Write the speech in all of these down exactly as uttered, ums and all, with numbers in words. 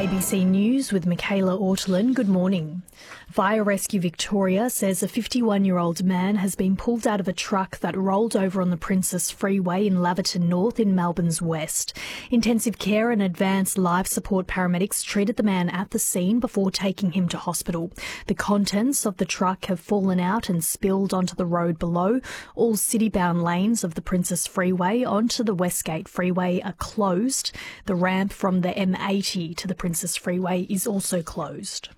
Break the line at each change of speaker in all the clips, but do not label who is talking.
A B C News with Michaela Ortolin. Good morning. Fire Rescue Victoria says a fifty-one-year-old man has been pulled out of a truck that rolled over on the Princess Freeway in Laverton North in Melbourne's west. Intensive care and advanced life support paramedics treated the man at the scene before taking him to hospital. The contents of the truck have fallen out and spilled onto the road below. All city-bound lanes of the Princess Freeway onto the Westgate Freeway are closed. The ramp from the M eighty to the Princess Freeway is also closed.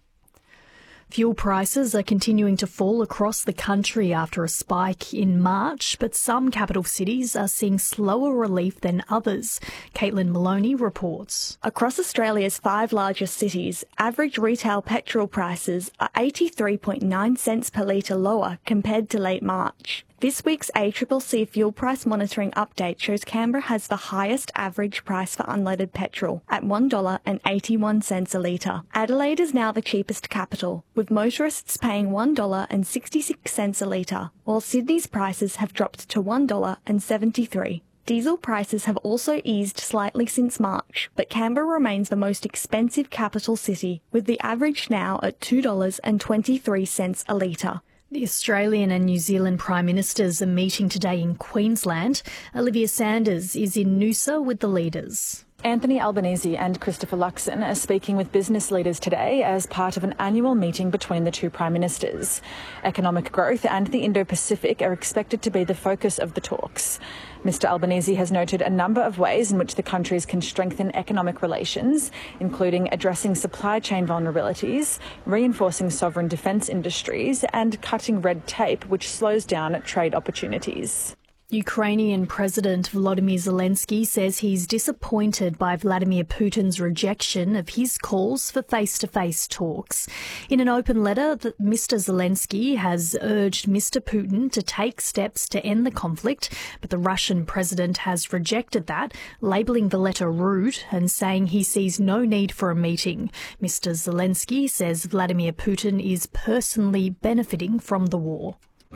Fuel prices are continuing to fall across the country after a spike in March, but some capital cities are seeing slower relief than others. Caitlin Maloney reports.
Across Australia's five largest cities, average retail petrol prices are eighty-three point nine cents per litre lower compared to late March. This week's A C C C fuel price monitoring update shows Canberra has the highest average price for unleaded petrol at one dollar eighty-one a litre. Adelaide is now the cheapest capital, with motorists paying one dollar sixty-six a litre, while Sydney's prices have dropped to one dollar seventy-three. Diesel prices have also eased slightly since March, but Canberra remains the most expensive capital city, with the average now at two dollars twenty-three a litre.
The Australian and New Zealand Prime Ministers are meeting today in Queensland. Olivia Sanders is in Noosa with the leaders.
Anthony Albanese and Christopher Luxon are speaking with business leaders today as part of an annual meeting between the two Prime Ministers. Economic growth and the Indo-Pacific are expected to be the focus of the talks. Mister Albanese has noted a number of ways in which the countries can strengthen economic relations, including addressing supply chain vulnerabilities, reinforcing sovereign defence industries and cutting red tape, which slows down trade opportunities.
Ukrainian President Volodymyr Zelensky says he's disappointed by Vladimir Putin's rejection of his calls for face-to-face talks. In an open letter, Mister Zelensky has urged Mister Putin to take steps to end the conflict, but the Russian president has rejected that, labelling the letter rude and saying he sees no need for a meeting. Mister Zelensky says Vladimir Putin is personally benefiting from the war.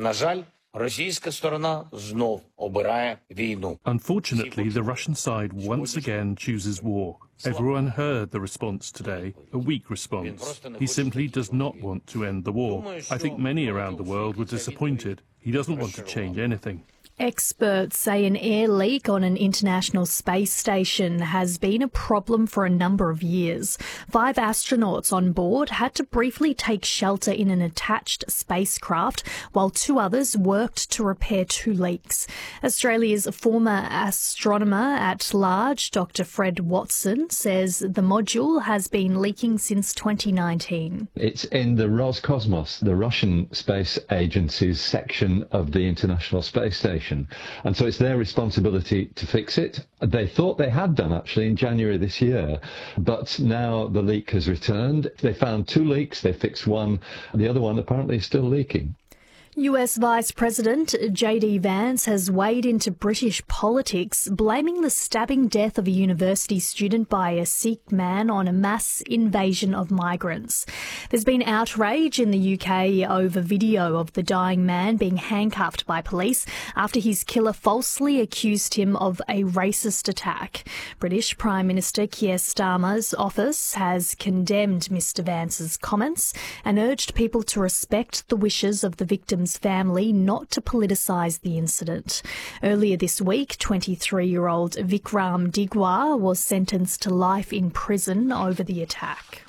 Unfortunately, the Russian side once again chooses war. Everyone heard the response today, a weak response. He simply does not want to end the war. I think many around the world were disappointed. He doesn't want to change anything.
Experts say an air leak on an international space station has been a problem for a number of years. Five astronauts on board had to briefly take shelter in an attached spacecraft, while two others worked to repair two leaks. Australia's former astronomer at large, Doctor Fred Watson, says the module has been leaking since twenty nineteen.
It's in the Roscosmos, the Russian space agency's section of the International Space Station. And so it's their responsibility to fix it. They thought they had done actually in January this year, but now the leak has returned. They found two leaks, they fixed one, the other one apparently is still leaking.
U S Vice President J D Vance has waded into British politics, blaming the stabbing death of a university student by a Sikh man on a mass invasion of migrants. There's been outrage in the U K over video of the dying man being handcuffed by police after his killer falsely accused him of a racist attack. British Prime Minister Keir Starmer's office has condemned Mister Vance's comments and urged people to respect the wishes of the victims' family not to politicise the incident. Earlier this week, twenty-three-year-old Vikram Digwa was sentenced to life in prison over the attack.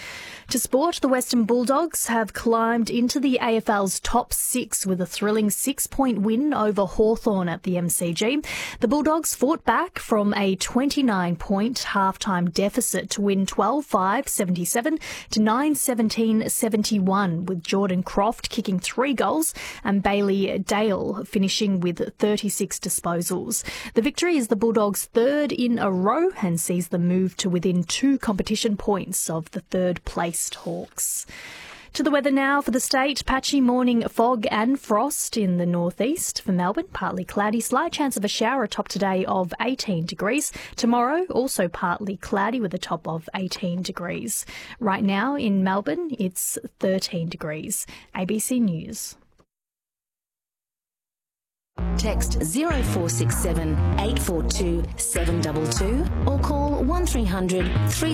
To sport, the Western Bulldogs have climbed into the A F L's top six with a thrilling six-point win over Hawthorn at the M C G. The Bulldogs fought back from a twenty-nine point half-time deficit to win twelve five seventy-seven to nine seventeen seventy-one, with Jordan Croft kicking three goals and Bailey Dale finishing with thirty-six disposals. The victory is the Bulldogs' third in a row and sees them move to within two competition points of the third place Hawks. To the weather now for the state. Patchy morning fog and frost in the northeast. For Melbourne, partly cloudy, slight chance of a shower, a top today of eighteen degrees. Tomorrow, also partly cloudy with a top of eighteen degrees. Right now in Melbourne, it's thirteen degrees. A B C News.
Text zero four six seven eight four two seven two two or call one three hundred three